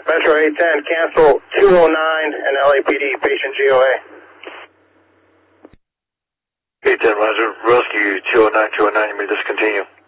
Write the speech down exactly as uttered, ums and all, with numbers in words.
Metro eight ten, cancel two oh nine and L A P D, patient G O A. eight ten, Roger. Rescue two oh nine, two oh nine, you may discontinue.